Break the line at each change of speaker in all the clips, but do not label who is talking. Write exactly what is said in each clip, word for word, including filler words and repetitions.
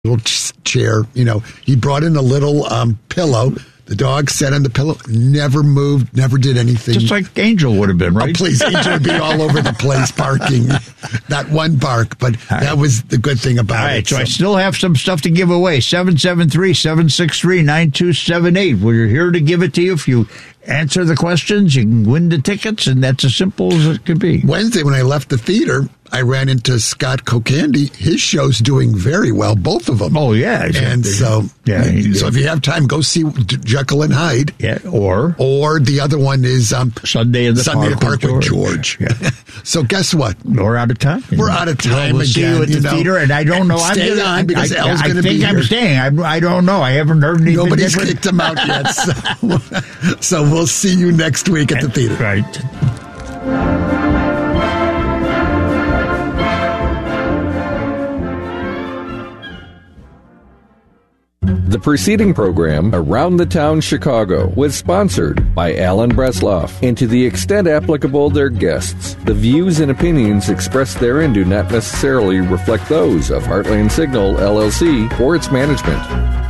little ch- chair. You know, he brought in a little um, pillow. The dog sat on the pillow, never moved, never did anything.
Just like Angel would have been, right?
Oh, please, Angel would be all over the place barking. That one bark, but right. That was the good thing about
all right,
it.
So, so I still have some stuff to give away. seven seven three, seven six three, nine two seven eight. We're here to give it to you. If you answer the questions, you can win the tickets, and that's as simple as it could be.
Wednesday, when I left the theater, I ran into Scott Kokandy. His show's doing very well, both of them.
Oh, yeah.
And so,
yeah,
so if you have time, go see Jekyll and Hyde.
Yeah, or?
Or the other one is um,
Sunday in the
Sunday
Park,
Park with
George.
George. Yeah. So guess what?
We're out of time.
We're out of time
we'll
again.
See you at the
you know.
theater, and I don't know.
Stay
I'm gonna,
on because
I,
El's going to be
I think
here.
I'm staying. I, I don't know. I haven't heard anything
Nobody's
different.
kicked him out yet. So, so we'll see you next week at the theater.
Right.
The preceding program, Around the Town Chicago, was sponsored by Alan Bresloff, and to the extent applicable their guests, the views and opinions expressed therein do not necessarily reflect those of Heartland Signal, L L C, or its management.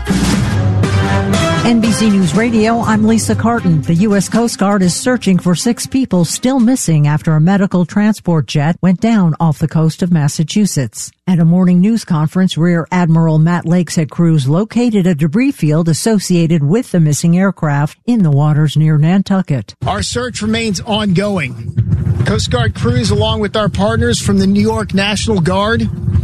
N B C News Radio, I'm Lisa Carton. The U S Coast Guard is searching for six people still missing after a medical transport jet went down off the coast of Massachusetts. At a morning news conference, Rear Admiral Matt Lake said crews located a debris field associated with the missing aircraft in the waters near Nantucket.
Our search remains ongoing. Coast Guard crews, along with our partners from the New York National Guard,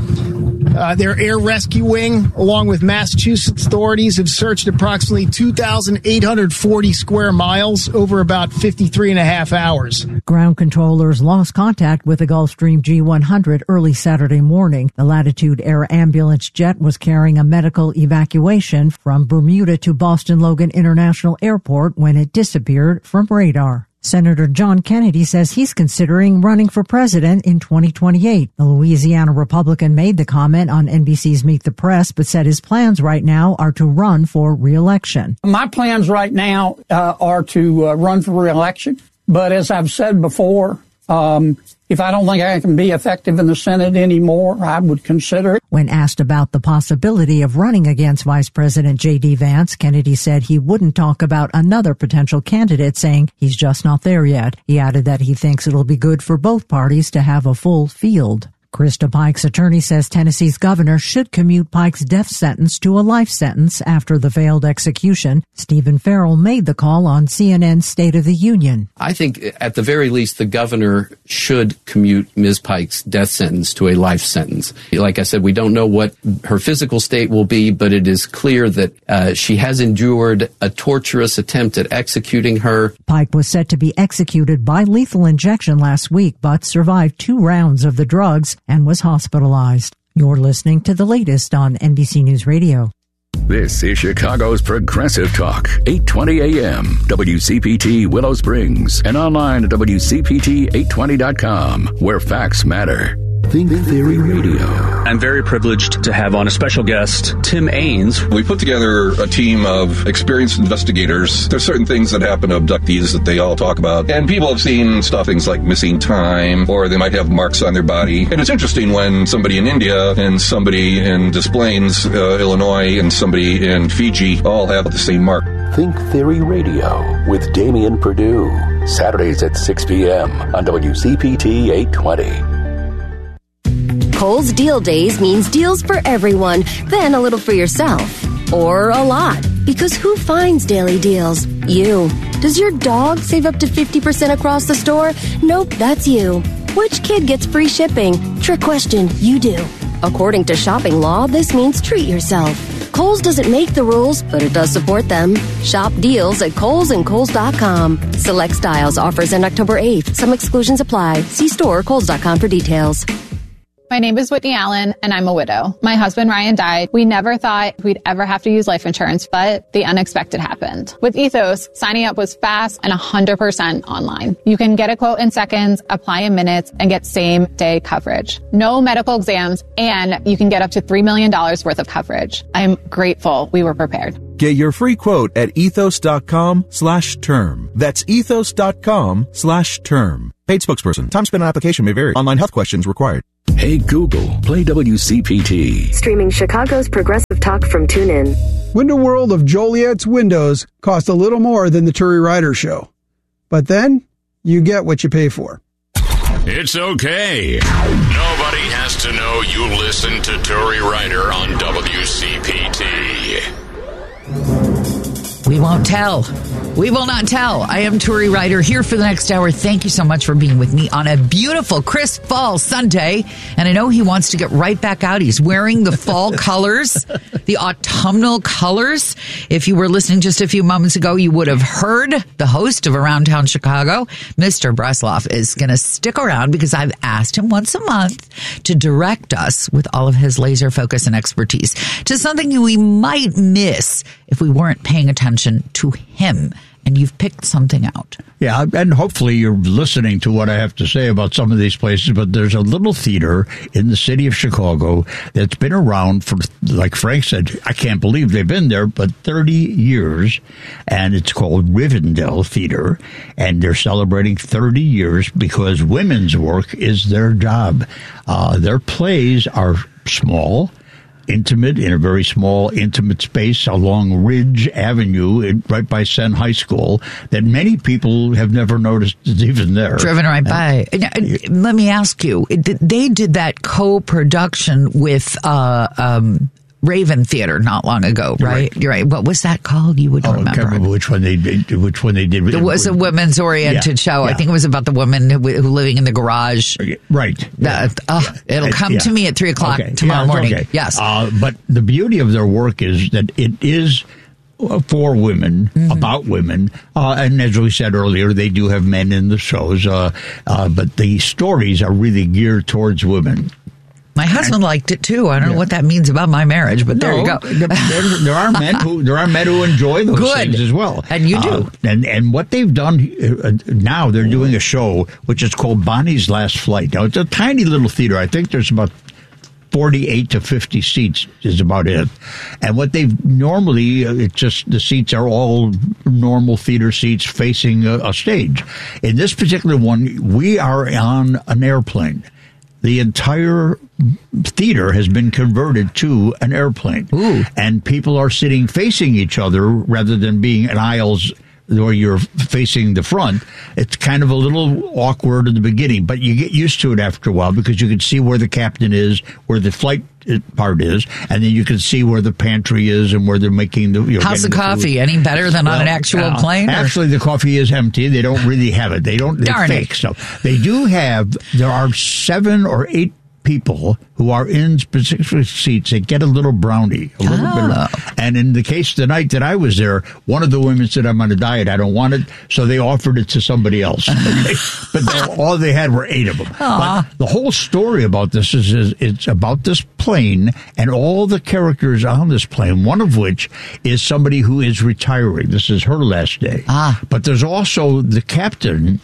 Uh, their air rescue wing, along with Massachusetts authorities, have searched approximately two thousand eight hundred forty square miles over about fifty-three and a half hours.
Ground controllers lost contact with the Gulfstream G one hundred early Saturday morning. The Latitude Air Ambulance jet was carrying a medical evacuation from Bermuda to Boston Logan International Airport when it disappeared from radar. Senator John Kennedy says he's considering running for president in twenty twenty-eight. The Louisiana Republican made the comment on N B C's Meet the Press, but said his plans right now are to run for re-election.
My plans right now uh, are to uh, run for re-election. But as I've said before, um, if I don't think I can be effective in the Senate anymore, I would consider it.
When asked about the possibility of running against Vice President J D. Vance, Kennedy said he wouldn't talk about another potential candidate, saying he's just not there yet. He added that he thinks it'll be good for both parties to have a full field. Krista Pike's attorney says Tennessee's governor should commute Pike's death sentence to a life sentence after the failed execution. Stephen Farrell made the call on C N N's State of the Union.
I think at the very least the governor should commute Miz Pike's death sentence to a life sentence. Like I said, we don't know what her physical state will be, but it is clear that uh, she has endured a torturous attempt at executing her.
Pike was set to be executed by lethal injection last week, but survived two rounds of the drugs and was hospitalized. You're listening to the latest on N B C News Radio.
This is Chicago's Progressive Talk, eight twenty A M, W C P T Willow Springs, and online at W C P T eight twenty dot com, where facts matter. Think Theory Radio.
I'm very privileged to have on a special guest, Tim Ains.
We put together a team of experienced investigators. There's certain things that happen to abductees that they all talk about. And people have seen stuff, things like missing time, or they might have marks on their body. And it's interesting when somebody in India and somebody in Des Plaines, uh, Illinois, and somebody in Fiji all have the same mark.
Think Theory Radio with Damian Perdue. Saturdays at six p.m. on W C P T eight twenty.
Kohl's Deal Days means deals for everyone, then a little for yourself. Or a lot. Because who finds daily deals? You. Does your dog save up to fifty percent across the store? Nope, that's you. Which kid gets free shipping? Trick question, you do. According to shopping law, this means treat yourself. Kohl's doesn't make the rules, but it does support them. Shop deals at Kohl's and Kohl's dot com. Select styles offers end October eighth. Some exclusions apply. See store or Kohl's dot com for details.
My name is Whitney Allen, and I'm a widow. My husband, Ryan, died. We never thought we'd ever have to use life insurance, but the unexpected happened. With Ethos, signing up was fast and one hundred percent online. You can get a quote in seconds, apply in minutes, and get same-day coverage. No medical exams, and you can get up to three million dollars worth of coverage. I'm grateful we were prepared.
Get your free quote at ethos dot com slash term. That's ethos dot com slash term. Paid spokesperson. Time spent on application may vary. Online health questions required.
Hey Google, play W C P T.
Streaming Chicago's progressive talk from TuneIn.
Window World of Joliet's windows cost a little more than the Turi Ryder Show. But then, you get what you pay for.
It's okay. Nobody has to know you listen to Turi Ryder on W C P T.
We won't tell. We will not tell. I am Turi Ryder here for the next hour. Thank you so much for being with me on a beautiful, crisp fall Sunday. And I know he wants to get right back out. He's wearing the fall colors, the autumnal colors. If you were listening just a few moments ago, you would have heard the host of Around Town Chicago, Mister Bresloff, is going to stick around because I've asked him once a month to direct us with all of his laser focus and expertise to something we might miss if we weren't paying attention to him. And you've picked something out.
Yeah, and hopefully you're listening to what I have to say about some of these places, but there's a little theater in the city of Chicago that's been around for, like Frank said, I can't believe they've been there, but thirty years, and it's called Rivendell Theater, and they're celebrating thirty years because women's work is their job. Uh, their plays are small, intimate, in a very small, intimate space along Ridge Avenue, in, right by Senn High School, that many people have never noticed is even there.
Driven right by. And let me ask you, they did that co-production with uh, um, Raven Theater not long ago, right? right? You're right. What was that called? You would
oh,
remember.
I can't remember which one they did. Which one they did.
It was a women's oriented yeah, show. Yeah. I think it was about the woman who, who living in the garage.
Right.
The, yeah. uh,
yeah.
It'll come
yeah.
to me at three o'clock
okay.
tomorrow
yeah,
morning.
Okay.
Yes.
Uh, but the beauty of their work is that it is for women, mm-hmm. about women, uh, and as we said earlier, they do have men in the shows, uh, uh, but the stories are really geared towards women.
My husband liked it too. I don't yeah. know what that means about my marriage, but there
no,
you go.
there, there are men who there are men who enjoy those
Good.
things as well,
and you do.
Uh, and and what they've done uh, now, they're doing a show which is called Bonnie's Last Flight. Now it's a tiny little theater. I think there's about forty-eight to fifty seats is about it. And what they've normally, uh, it's just the seats are all normal theater seats facing a, a stage. In this particular one, we are on an airplane. The entire theater has been converted to an airplane.
Ooh.
And people are sitting facing each other rather than being in aisles where you're facing the front. It's kind of a little awkward in the beginning, but you get used to it after a while because you can see where the captain is, where the flight part is, and then you can see where the pantry is and where they're making the. You know,
how's the coffee?
Food.
Any better than well, on an actual uh, plane? Or?
Actually, the coffee is empty. They don't really have it. They don't. They
Darn
fake
it.
stuff. They do have. There are seven or eight people who are in specific seats that get a little brownie, a little
oh.
bit. Of, and in the case the night that I was there, one of the women said, "I'm on a diet. I don't want it," so they offered it to somebody else. Okay? But they, all they had were eight of them. But the whole story about this is, is it's about this plane and all the characters on this plane. One of which is somebody who is retiring. This is her last day.
Ah.
But there's also the captain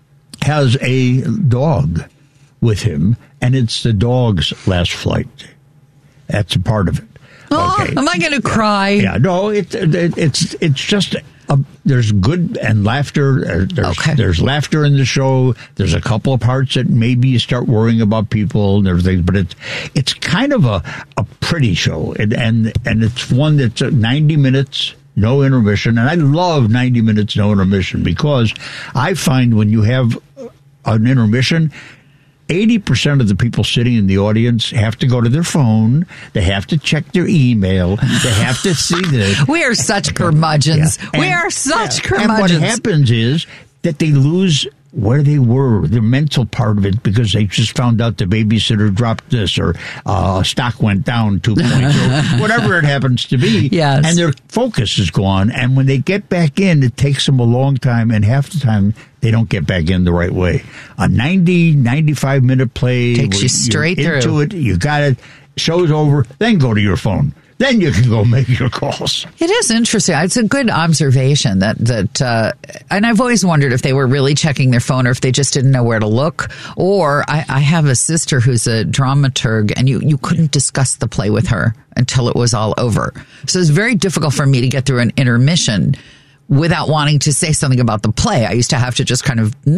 has a dog with him, and it's the dog's last flight. That's a part of it.
Oh,
okay.
Am I going to cry?
Yeah, no, it, it, it's it's just a, there's good and laughter. There's,
okay.
there's laughter in the show. There's a couple of parts that maybe you start worrying about people and everything, but it's it's kind of a, a pretty show, and and and it's one that's ninety minutes. No intermission, and I love ninety minutes no intermission because I find when you have an intermission, eighty percent of the people sitting in the audience have to go to their phone. They have to check their email. They have to see this.
We are such curmudgeons.
Yeah. And,
we are such
yeah.
curmudgeons.
And what happens is that they lose where they were, the mental part of it, because they just found out the babysitter dropped this, or uh, stock went down two points, or whatever it happens to be.
Yes.
And their focus is gone. And when they get back in, it takes them a long time, and half the time they don't get back in the right way. A ninety, ninety-five minute play
takes you straight
you're
through.
Into it, you got it. Show's over. Then go to your phone. Then you can go make your calls.
It is interesting. It's a good observation that, that uh, and I've always wondered if they were really checking their phone or if they just didn't know where to look. Or I, I have a sister who's a dramaturg, and you, you couldn't discuss the play with her until it was all over. So it's very difficult for me to get through an intermission without wanting to say something about the play. I used to have to just kind of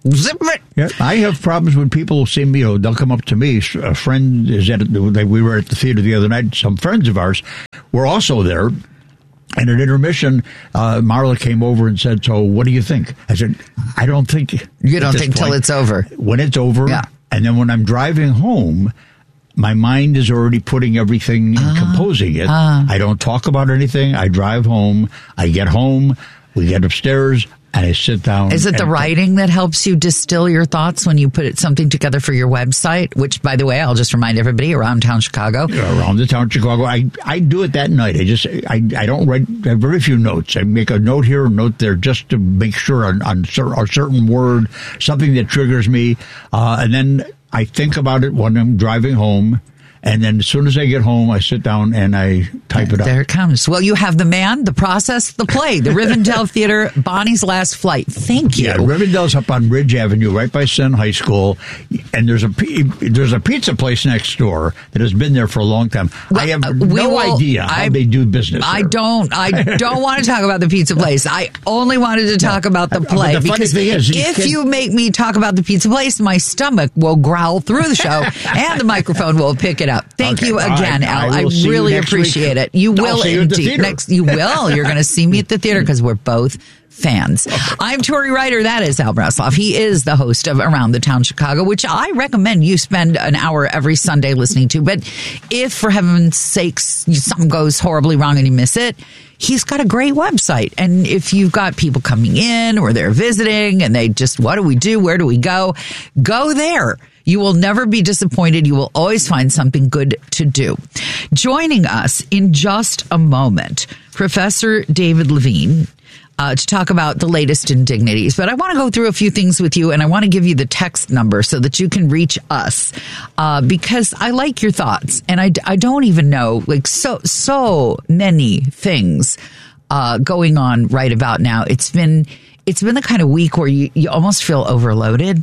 zip it.
Yeah, I have problems when people see me. You know, they'll come up to me. A friend is at. We were at the theater the other night. Some friends of ours were also there. And at intermission, uh, Marla came over and said, "So, what do you think?" I said, "I don't think
you don't think till it's over.
When it's over,
yeah.
And then when I'm driving home, my mind is already putting everything and uh, composing it. Uh, I don't talk about anything. I drive home. I get home. We get upstairs." And I sit down.
Is it the writing that helps you distill your thoughts when you put it, something together for your website? Which, by the way, I'll just remind everybody, Around Town Chicago.
Yeah, Around the Town Chicago. I, I do it that night. I just I, I don't write. I have very few notes. I make a note here, a note there, just to make sure on, on a certain word, something that triggers me, uh, and then I think about it when I'm driving home. And then as soon as I get home, I sit down and I type it up.
There it comes. Well, you have the man, the process, the play, the Rivendell Theater, Bonnie's Last Flight. Thank you.
Yeah, Rivendell's up on Ridge Avenue, right by Senn High School. And there's a there's a pizza place next door that has been there for a long time. Well, I have no will, idea how I, they do business
I
there.
don't. I don't want to talk about the pizza place. I only wanted to talk no, about the play.
But the
because
funny thing is,
if
can,
you make me talk about the pizza place, my stomach will growl through the show and the microphone will pick it up. Thank
okay,
you again,
right,
Al.
I,
I really appreciate
week.
it. You
I'll
will
see you
indeed.
at the
Next, you will. You're going to see me at the theater because we're both fans. Okay. I'm Tori Ryder. That is Al Bresloff. He is the host of Around the Town Chicago, which I recommend you spend an hour every Sunday listening to. But if, for heaven's sakes, something goes horribly wrong and you miss it, he's got a great website. And if you've got people coming in or they're visiting and they just, what do we do? Where do we go? Go there. You will never be disappointed. You will always find something good to do. Joining us in just a moment, Professor David Levine, uh, to talk about the latest indignities. But I want to go through a few things with you, and I want to give you the text number so that you can reach us, uh, because I like your thoughts. And I, I don't even know, like, so, so many things uh, going on right about now. It's been, it's been the kind of week where you, you almost feel overloaded.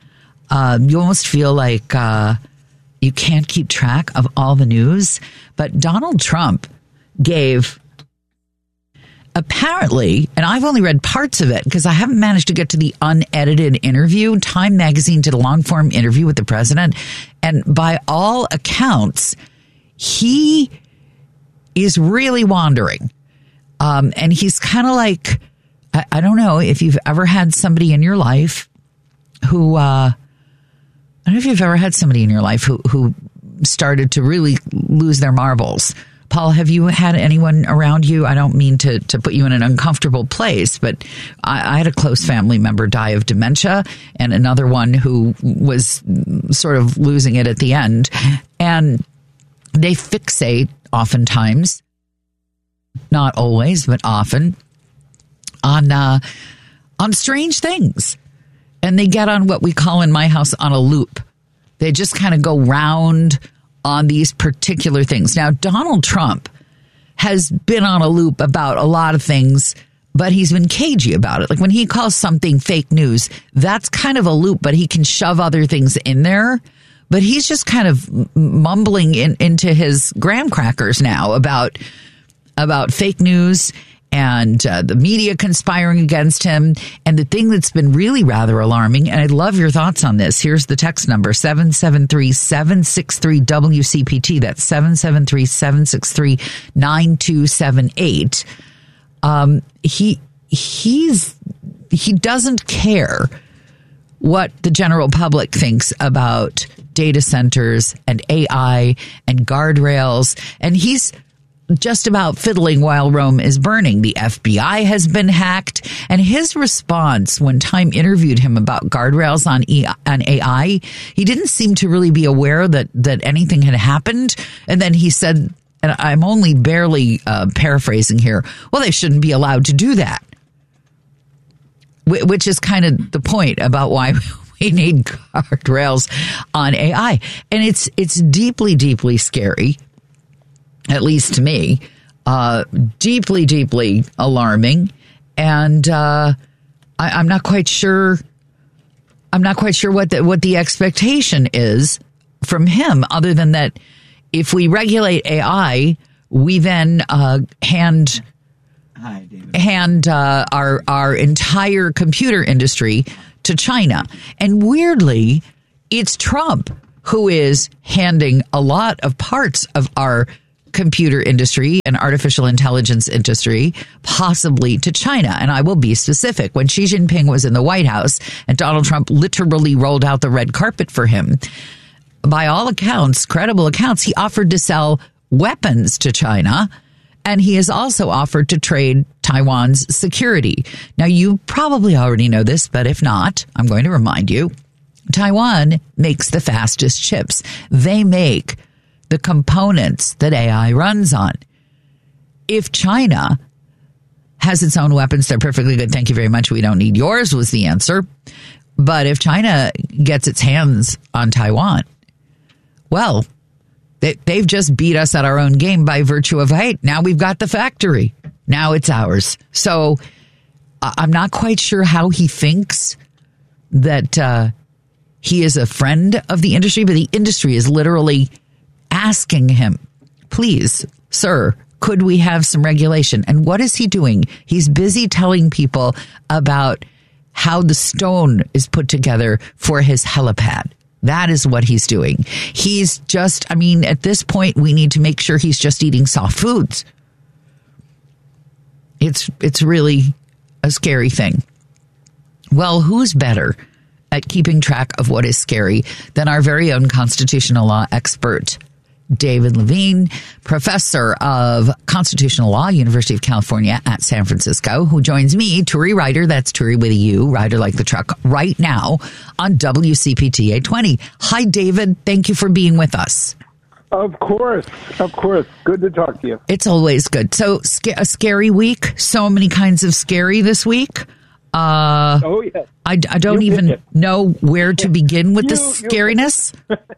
Uh, you almost feel like uh, you can't keep track of all the news. But Donald Trump gave, apparently, and I've only read parts of it because I haven't managed to get to the unedited interview. Time Magazine did a long-form interview with the president. And by all accounts, he is really wandering. Um, and he's kind of like, I, I don't know if you've ever had somebody in your life who... Uh, I don't know if you've ever had somebody in your life who, who started to really lose their marbles. Paul, have you had anyone around you? I don't mean to, to put you in an uncomfortable place, but I, I had a close family member die of dementia and another one who was sort of losing it at the end. And they fixate oftentimes, not always, but often, on uh, on strange things. And they get on what we call in my house on a loop. They just kind of go round on these particular things. Now, Donald Trump has been on a loop about a lot of things, but he's been cagey about it. Like when he calls something fake news, that's kind of a loop, but he can shove other things in there. But he's just kind of mumbling in, into his graham crackers now about, about fake news and uh, the media conspiring against him. And the thing that's been really rather alarming, and I'd love your thoughts on this. Here's the text number, seven seven three, seven six three, W C P T. That's seven seven three, seven six three, nine two seven eight. Um, he, he's, he doesn't care what the general public thinks about data centers and A I and guardrails. And he's just about fiddling while Rome is burning. The F B I has been hacked. And his response when Time interviewed him about guardrails on, e- on A I, he didn't seem to really be aware that, that anything had happened. And then he said, and I'm only barely uh, paraphrasing here, well, they shouldn't be allowed to do that. Wh- which is kind of the point about why we need guardrails on A I. And it's it's deeply, deeply scary. At least to me, uh, deeply, deeply alarming. And uh, I, I'm not quite sure. I'm not quite sure what the, what the expectation is from him, other than that if we regulate A I, we then uh, hand Hi, David. hand uh, our our entire computer industry to China. And weirdly, it's Trump who is handing a lot of parts of our computer industry and artificial intelligence industry possibly to China. And I will be specific. When Xi Jinping was in the White House and Donald Trump literally rolled out the red carpet for him, by all accounts, credible accounts, he offered to sell weapons to China, and he has also offered to trade Taiwan's security. Now, you probably already know this, but if not, I'm going to remind you. Taiwan makes the fastest chips. They make the components that A I runs on. If China has its own weapons, they're perfectly good. Thank you very much. We don't need yours was the answer. But if China gets its hands on Taiwan, well, they, they've just beat us at our own game by virtue of, hey, now we've got the factory. Now it's ours. So I'm not quite sure how he thinks that uh, he is a friend of the industry, but the industry is literally asking him, please, sir, could we have some regulation? And what is he doing? He's busy telling people about how the stone is put together for his helipad. That is what he's doing. He's just, I mean, at this point, we need to make sure he's just eating soft foods. It's, it's really a scary thing. Well, who's better at keeping track of what is scary than our very own constitutional law expert, David Levine, professor of constitutional law, University of California at San Francisco, who joins me, Turi Ryder, that's Turi with a U, Ryder like the truck, right now on W C P T eight twenty. Hi, David. Thank you for being with us.
Of course. Of course. Good to talk to you.
It's always good. So, a scary week. So many kinds of scary this week. Uh,
oh, yeah.
I, I don't
You
even know where to begin with
You-
the
you-
scariness.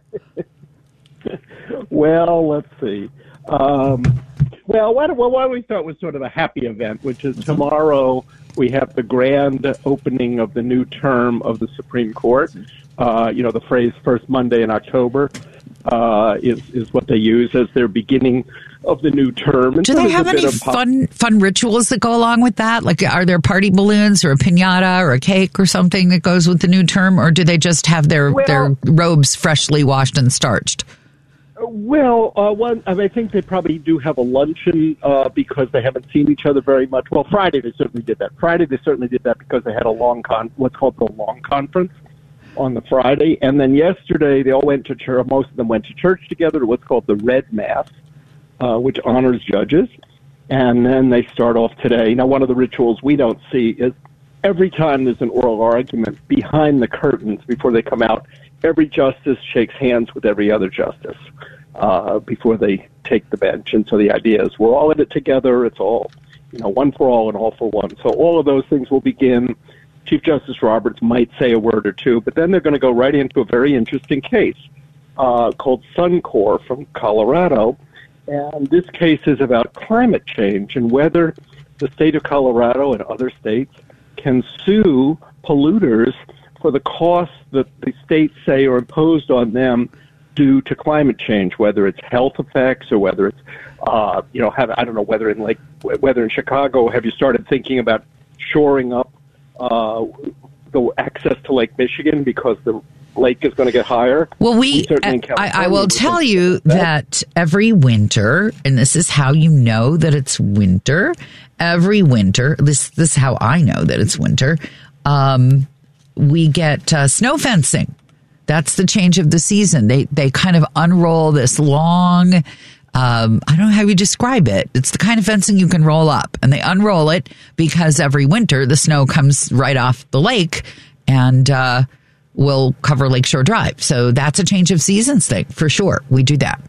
Well, let's see. Um, well, why, don't- well, why don't we start with sort of a happy event, which is tomorrow we have the grand opening of the new term of the Supreme Court. Uh, you know, the phrase first Monday in October uh, is, is what they use as their beginning of the new term. And
Do
so
they
there's a
have
bit
any
of pop-
fun fun rituals that go along with that? Like, are there party balloons or a piñata or a cake or something that goes with the new term? Or do they just have their,
Well-
their robes freshly washed and starched?
Well, uh, one, I, mean, I think they probably do have a luncheon uh, because they haven't seen each other very much. Well, Friday they certainly did that. Friday they certainly did that because they had a long con, what's called the long conference on the Friday. And then yesterday they all went to church. Most of them went to church together to what's called the Red Mass, uh, which honors judges. And then they start off today. Now, one of the rituals we don't see is every time there's an oral argument behind the curtains before they come out, every justice shakes hands with every other justice uh, before they take the bench. And so the idea is we're all in it together. It's all, you know, one for all and all for one. So all of those things will begin. Chief Justice Roberts might say a word or two, but then they're going to go right into a very interesting case uh, called Suncor from Colorado. And this case is about climate change and whether the state of Colorado and other states can sue polluters for the costs that the states say are imposed on them due to climate change, whether it's health effects or whether it's, uh, you know, have, I don't know whether in like whether in Chicago have you started thinking about shoring up uh, the access to Lake Michigan because the lake is going to get higher?
Well, we,
we
I, I will tell you that every winter, and this is how you know that it's winter, every winter, this, this is how I know that it's winter, um, we get uh, snow fencing. That's the change of the season. They they kind of unroll this long, um, I don't know how you describe it. It's the kind of fencing you can roll up. And they unroll it because every winter the snow comes right off the lake and uh, will cover Lakeshore Drive. So that's a change of seasons thing for sure. We do that.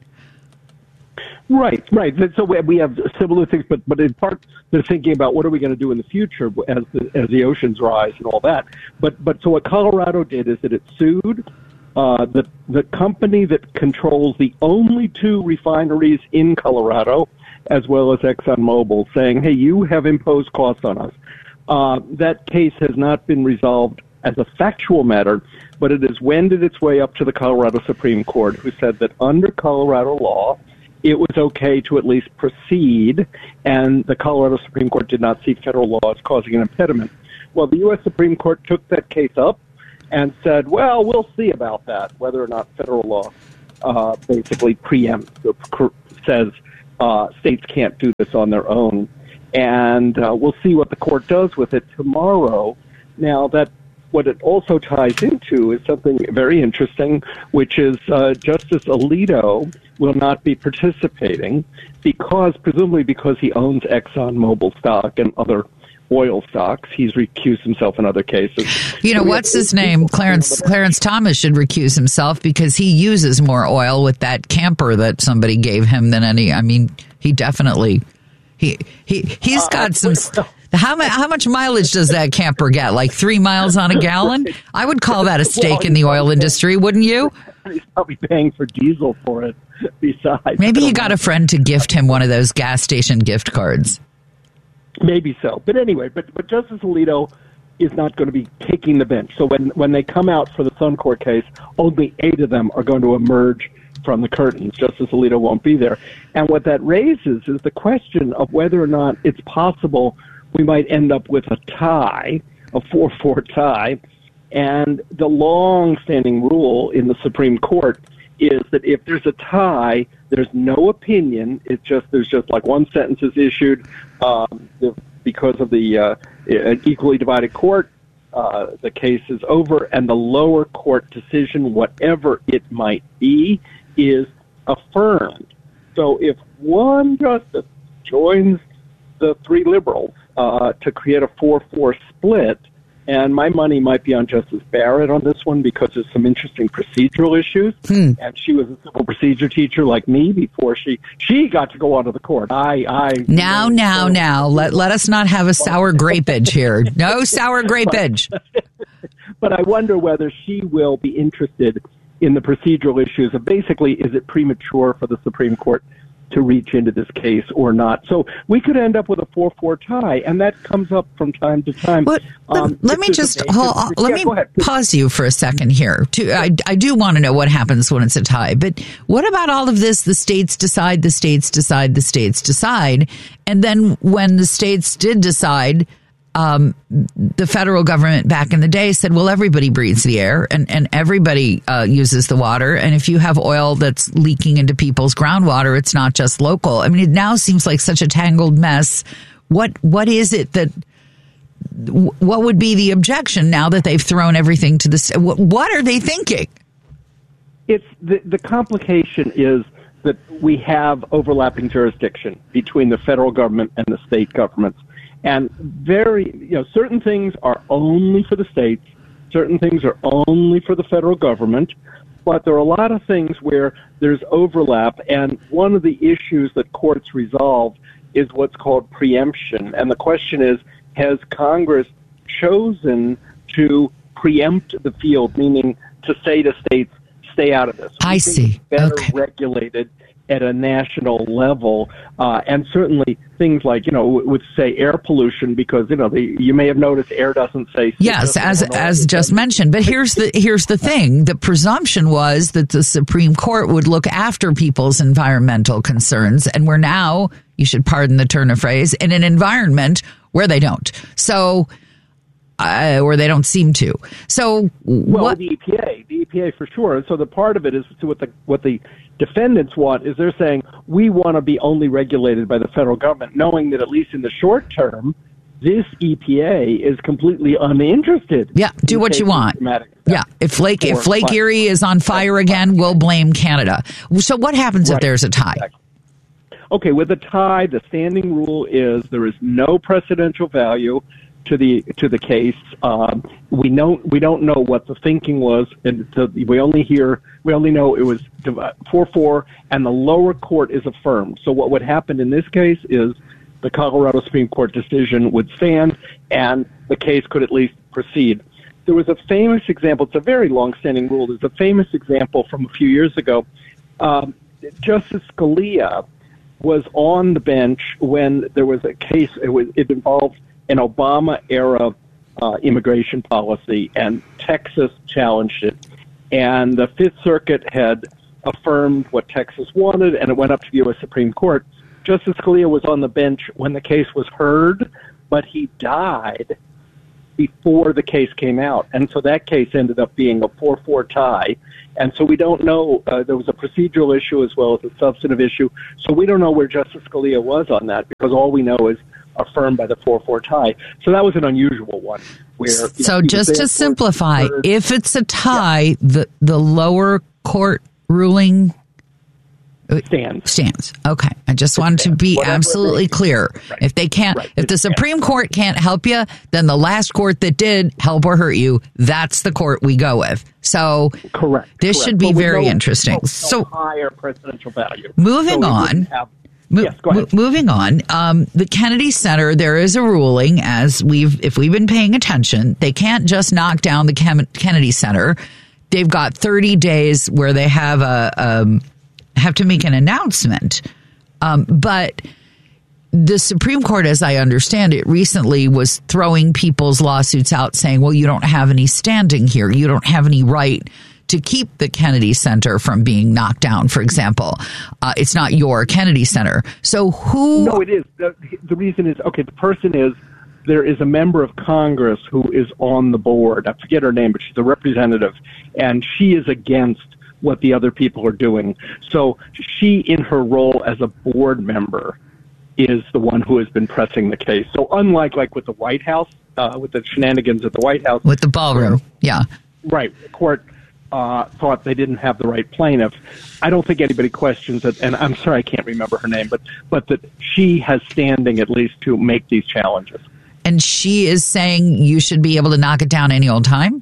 Right, right. So we have similar things, but but in part they're thinking about what are we going to do in the future as the as the oceans rise and all that. But but so what Colorado did is that it sued uh, the the company that controls the only two refineries in Colorado, as well as ExxonMobil, saying, "Hey, you have imposed costs on us." Uh, that case has not been resolved as a factual matter, but it has wended its way up to the Colorado Supreme Court, who said that under Colorado law, it was okay to at least proceed, and the Colorado Supreme Court did not see federal law as causing an impediment. Well, the U S Supreme Court took that case up, and said, well, we'll see about that, whether or not federal law uh, basically preempts, or says uh, states can't do this on their own. And uh, we'll see what the court does with it tomorrow. Now, that what it also ties into is something very interesting, which is uh, Justice Alito will not be participating because, presumably because he owns ExxonMobil stock and other oil stocks. He's recused himself in other cases.
You know, so what's his name? Clarence Clarence Thomas should recuse himself because he uses more oil with that camper that somebody gave him than any. I mean, he definitely he he he's got uh, some. How much how much mileage does that camper get? Like three miles on a gallon? I would call that a stake well, in the oil industry, wouldn't you?
He's probably paying for diesel for it. Besides,
maybe he got a friend to gift him one of those gas station gift cards.
Maybe so. But anyway, but, but Justice Alito is not going to be taking the bench. So when, when they come out for the Suncor case, only eight of them are going to emerge from the curtains. Justice Alito won't be there. And what that raises is the question of whether or not it's possible we might end up with a tie, a four four tie. And the long-standing rule in the Supreme Court is that if there's a tie, there's no opinion. It's just there's just like one sentence is issued um, because of the uh, an equally divided court. Uh, the case is over, and the lower court decision, whatever it might be, is affirmed. So if one justice joins the three liberals uh, to create a four four split, and my money might be on Justice Barrett on this one because there's some interesting procedural issues. Hmm. And she was a civil procedure teacher like me before she she got to go onto the court. I I
now now now let let us not have a sour grapeage here. No sour grapeage.
But, but I wonder whether she will be interested in the procedural issues of basically, is it premature for the Supreme Court to reach into this case or not? So we could end up with a four four tie, and that comes up from time to time.
But, um, let, let me just hold, let yeah, me pause you for a second here. To, I, I do want to know what happens when it's a tie, but what about all of this? The states decide, the states decide, the states decide, and then when the states did decide, Um, the federal government back in the day said, well, everybody breathes the air and, and everybody uh, uses the water. And if you have oil that's leaking into people's groundwater, it's not just local. I mean, it now seems like such a tangled mess. What What is it that, what would be the objection now that they've thrown everything to the, what, what are they thinking?
It's the, the complication is that we have overlapping jurisdiction between the federal government and the state governments. And very, you know, certain things are only for the states, certain things are only for the federal government, but there are a lot of things where there's overlap, and one of the issues that courts resolve is what's called preemption. And the question is, has Congress chosen to preempt the field, meaning to say to states, stay out of this?
I see.
Better
okay.
regulated at a national level, uh, and certainly things like, you know, with, say, air pollution, because, you know, the, you may have noticed air doesn't say...
Yes, doesn't as as just mentioned. But here's the here's the thing. The presumption was that the Supreme Court would look after people's environmental concerns, and we're now, you should pardon the turn of phrase, in an environment where they don't. So... Uh, or they don't seem to. So,
well,
what?
the E P A, the E P A for sure. And so the part of it is to what the what the defendants want is they're saying we want to be only regulated by the federal government, knowing that at least in the short term, this E P A is completely uninterested.
Yeah, do what you want. Yeah, if Lake if Lake Erie is on fire again, we'll blame Canada. So what happens
right.
if there's a tie?
Exactly. Okay, with a tie, the standing rule is there is no precedential value to the to the case. Um, we know we don't know what the thinking was, and so we only hear we only know it was four four, and the lower court is affirmed. So what would happen in this case is the Colorado Supreme Court decision would stand, and the case could at least proceed. There was a famous example. It's a very long-standing rule. There's a famous example from a few years ago. Um, Justice Scalia was on the bench when there was a case. It was it involved an Obama-era uh, immigration policy, and Texas challenged it. And the Fifth Circuit had affirmed what Texas wanted, and it went up to the U S Supreme Court. Justice Scalia was on the bench when the case was heard, but he died before the case came out. And so that case ended up being a four four tie. And so we don't know, uh, there was a procedural issue as well as a substantive issue. So we don't know where Justice Scalia was on that, because all we know is affirmed by the four four tie. So that was an unusual one. Where,
so
know,
just to simplify, if it's a tie, yeah. the, the lower court ruling
stands.
Stands. Okay. I just wanted to be Whatever absolutely clear. Right. If they can't, right. if the Supreme Court can't help you, then the last court that did help or hurt you, that's the court we go with. So
correct.
This
correct.
should be
but
very
no,
interesting.
No,
so
no higher presidential value.
Moving
so
on.
Have, Mo- yes, go ahead.
Moving on, um, the Kennedy Center, there is a ruling, as we've, if we've been paying attention, they can't just knock down the Kem- Kennedy Center. They've got thirty days where they have a, um, have to make an announcement. Um, but the Supreme Court, as I understand it, recently was throwing people's lawsuits out saying, well, you don't have any standing here. You don't have any right to keep the Kennedy Center from being knocked down, for example. Uh, it's not your Kennedy Center. So who...
No, it is. The, the reason is, okay, the person is, there is a member of Congress who is on the board. I forget her name, but she's a representative, and she is against what the other people are doing. So she, in her role as a board member, is the one who has been pressing the case. So unlike like with the White House, uh, with the shenanigans at the White House...
With the ballroom, yeah.
Right. The court uh, thought they didn't have the right plaintiff. I don't think anybody questions it, and I'm sorry I can't remember her name, but, but that she has standing at least to make these challenges.
And she is saying you should be able to knock it down any old time?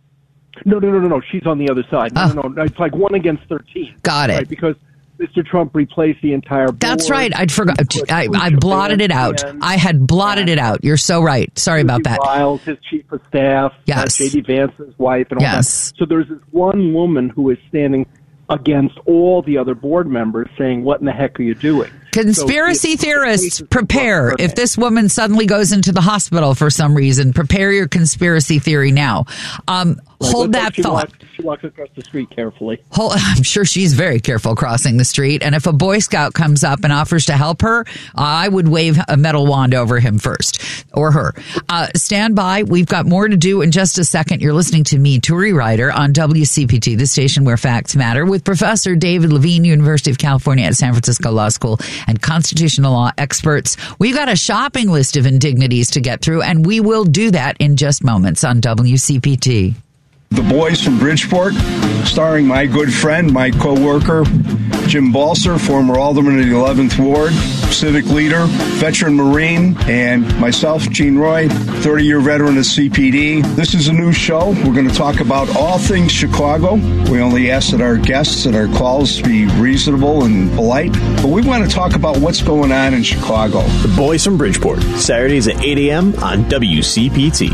No, no, no, no, no. She's on the other side. No,
oh.
no, no. It's like one against thirteen.
Got it.
Right? Because Mister Trump replaced the entire board.
That's right. I'd forgot. I, I blotted it out. I had blotted it out. You're so right. Sorry about that.
Riles, his chief of staff,
yes.
uh, J D Vance's wife, and all
yes.
that. So there's this one woman who is standing against all the other board members saying, what in the heck are you doing?
Conspiracy so theorists, prepare. If this woman suddenly goes into the hospital for some reason, prepare your conspiracy theory now. Um,
right,
hold that
she
thought.
Walks, she walks across the street carefully.
Hold, I'm sure she's very careful crossing the street. And if a Boy Scout comes up and offers to help her, I would wave a metal wand over him first, or her. Uh, stand by. We've got more to do in just a second. You're listening to me, Turi Ryder, on W C P T, the station where facts matter, with Professor David Levine, University of California at San Francisco Law School, and constitutional law experts. We've got a shopping list of indignities to get through, and we will do that in just moments on W C P T.
The Boys from Bridgeport, starring my good friend, my co-worker, Jim Balser, former alderman of the eleventh Ward, civic leader, veteran Marine, and myself, Gene Roy, thirty-year veteran of C P D. This is a new show. We're going to talk about all things Chicago. We only ask that our guests and our calls be reasonable and polite, but we want to talk about what's going on in Chicago.
The Boys from Bridgeport, Saturdays at eight a.m. on W C P T.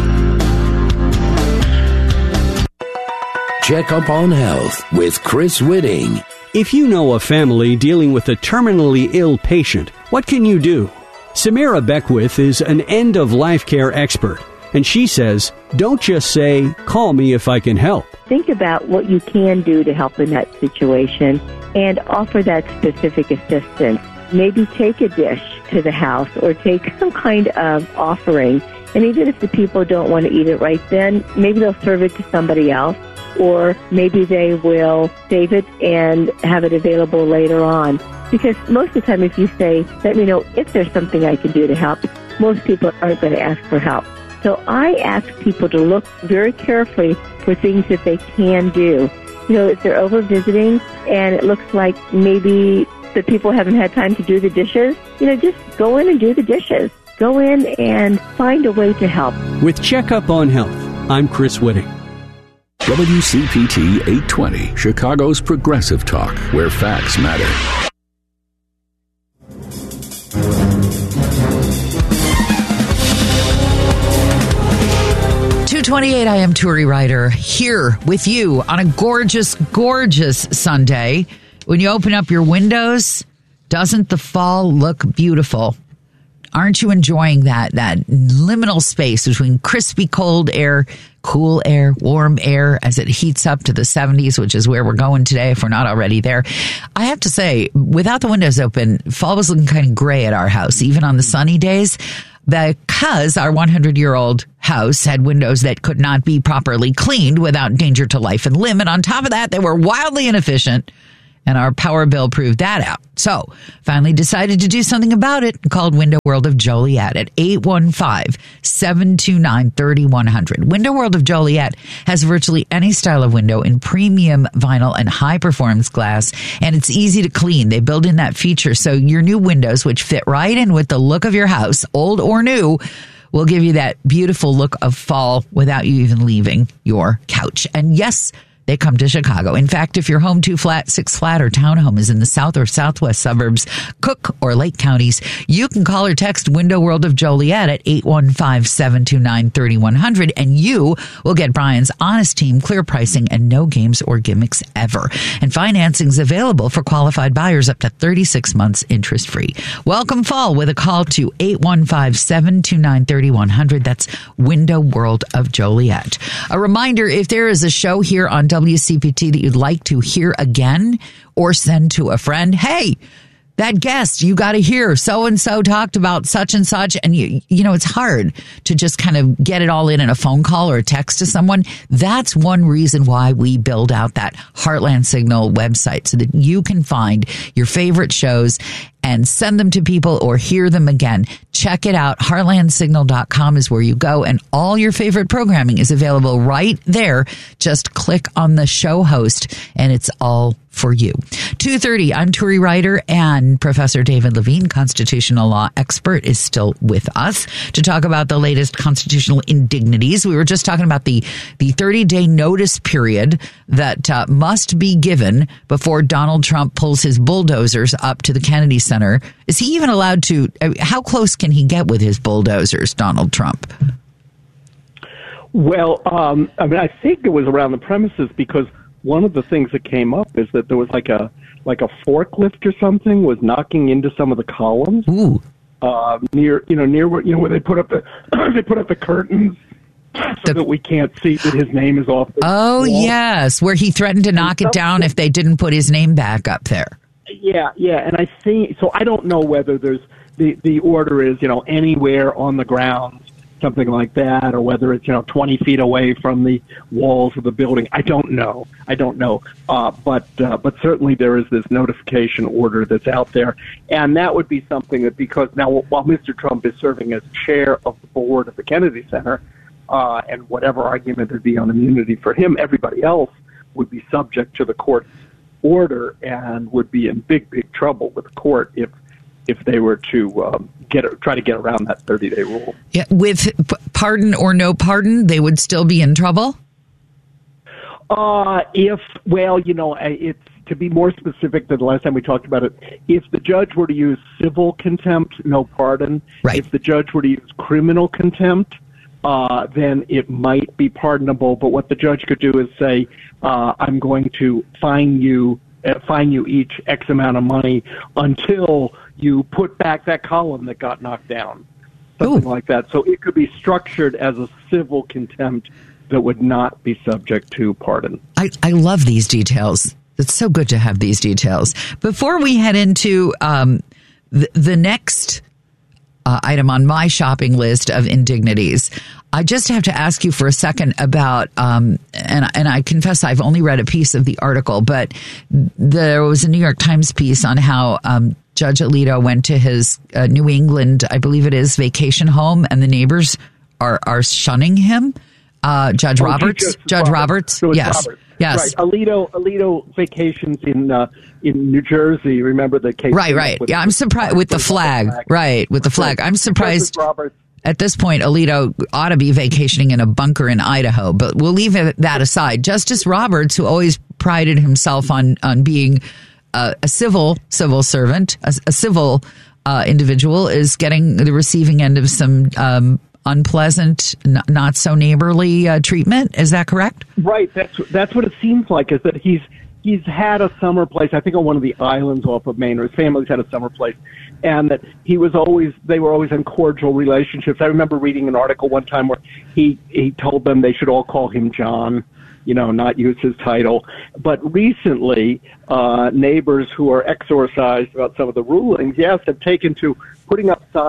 Check Up on Health with Chris Whitting.
If you know a family dealing with a terminally ill patient, what can you do? Samira Beckwith is an end-of-life care expert, and she says, don't just say, call me if I can help.
Think about what you can do to help in that situation and offer that specific assistance. Maybe take a dish to the house or take some kind of offering. And even if the people don't want to eat it right then, maybe they'll serve it to somebody else. Or maybe they will save it and have it available later on. Because most of the time if you say, let me know if there's something I can do to help, most people aren't going to ask for help. So I ask people to look very carefully for things that they can do. You know, if they're over visiting and it looks like maybe the people haven't had time to do the dishes, you know, just go in and do the dishes. Go in and find a way to help.
With Checkup on Health, I'm Chris Whitting.
W C P T eight twenty, Chicago's progressive talk, where facts matter.
two twenty-eight, I am Turi Ryder, here with you on a gorgeous, gorgeous Sunday. When you open up your windows, doesn't the fall look beautiful? Aren't you enjoying that, that liminal space between crispy cold air, cool air, warm air as it heats up to the seventies, which is where we're going today if we're not already there? I have to say, without the windows open, fall was looking kind of gray at our house. Even on the sunny days, the because our hundred-year-old house had windows that could not be properly cleaned without danger to life and limb. And on top of that, they were wildly inefficient. And our power bill proved that out. So finally decided to do something about it and called Window World of Joliet at eight one five, seven two nine, three one zero zero. Window World of Joliet has virtually any style of window in premium vinyl and high performance glass. And it's easy to clean. They build in that feature. So your new windows, which fit right in with the look of your house, old or new, will give you that beautiful look of fall without you even leaving your couch. And yes, they come to Chicago. In fact, if your home two flat, six flat, or townhome is in the south or southwest suburbs, Cook or Lake counties, you can call or text Window World of Joliet at eight one five, seven two nine, three one zero zero, and you will get Brian's honest team, clear pricing, and no games or gimmicks ever. And financing is available for qualified buyers up to thirty-six months interest free. Welcome fall with a call to eight one five, seven two nine, three one zero zero. That's Window World of Joliet. A reminder, if there is a show here on W C P T that you'd like to hear again or send to a friend, hey, that guest, you got to hear so-and-so talked about such and such. And, you, you know, it's hard to just kind of get it all in in a phone call or a text to someone. That's one reason why we build out that Heartland Signal website so that you can find your favorite shows and send them to people or hear them again. Check it out. heartland signal dot com is where you go, and all your favorite programming is available right there. Just click on the show host, and it's all for you. two thirty, I'm Turi Ryder, and Professor David Levine, constitutional law expert, is still with us to talk about the latest constitutional indignities. We were just talking about the the thirty-day notice period that uh, must be given before Donald Trump pulls his bulldozers up to the Kennedy Center. Is he even allowed to? Uh, how close can he get with his bulldozers, Donald Trump?
Well, um, I mean, I think it was around the premises because one of the things that came up is that there was like a like a forklift or something was knocking into some of the columns.
Ooh.
Uh, near you know near where you know where they put up the they put up the curtains so the, that we can't see that his name is off the
Oh wall. Yes, where he threatened to knock it down if they didn't put his name back up there.
Yeah, yeah, and I think so. I don't know whether there's the the order is you know anywhere on the grounds, something like that, or whether it's you know twenty feet away from the walls of the building. I don't know. I don't know. Uh, but uh, but certainly there is this notification order that's out there, and that would be something that because now while Mister Trump is serving as chair of the board of the Kennedy Center, uh, and whatever argument there'd be on immunity for him, everybody else would be subject to the court's order and would be in big big trouble with the court if. if they were to um, get try to get around that thirty-day rule.
Yeah, with p- pardon or no pardon, they would still be in trouble?
Uh, if, well, you know, it's to be more specific than the last time we talked about it, if the judge were to use civil contempt, no pardon.
Right.
If the judge were to use criminal contempt, uh, then it might be pardonable. But what the judge could do is say, uh, I'm going to fine you, uh, fine you each X amount of money until you put back that column that got knocked down, something Ooh. like that. So it could be structured as a civil contempt that would not be subject to pardon.
I, I love these details. It's so good to have these details. Before we head into um, the, the next uh, item on my shopping list of indignities, I just have to ask you for a second about, um, and, and I confess I've only read a piece of the article, but there was a New York Times piece on how um, Judge Alito went to his uh, New England, I believe it is, vacation home, and the neighbors are, are shunning him. Uh, Judge
oh,
Roberts,
Justice
Judge Roberts,
Roberts.
yes,
Roberts.
yes.
Right. Alito, Alito vacations in uh, in New Jersey. Remember the case?
Right, right. Yeah, I'm surprised with the flag. flag. Right, with the flag. I'm surprised.
Roberts.
At this point, Alito ought to be vacationing in a bunker in Idaho, but we'll leave that aside. Justice Roberts, who always prided himself on on being uh, a civil civil servant, a, a civil uh, individual, is getting the receiving end of some um, unpleasant, not, not so neighborly uh, treatment. Is that correct?
Right. That's that's what it seems like. Is that he's he's had a summer place, I think, on one of the islands off of Maine, or his family's had a summer place, and that he was always they were always in cordial relationships. I remember reading an article one time where he he told them they should all call him John, you know, not use his title. But recently, uh, neighbors who are exorcised about some of the rulings, yes, have taken to putting up signs